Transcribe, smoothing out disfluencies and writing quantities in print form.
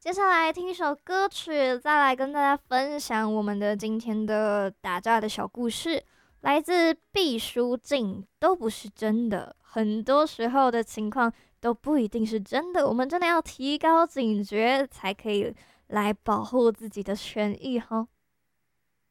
接下来听一首歌曲，再来跟大家分享我们的今天的打架的小故事，来自毕书尽，都不是真的，很多时候的情况都不一定是真的，我们真的要提高警觉，才可以来保护自己的权益哈。